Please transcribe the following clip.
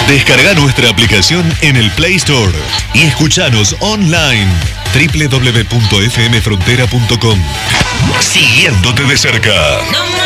Descarga nuestra aplicación en el Play Store y escuchanos online www.fmfrontera.com. Siguiéndote de cerca.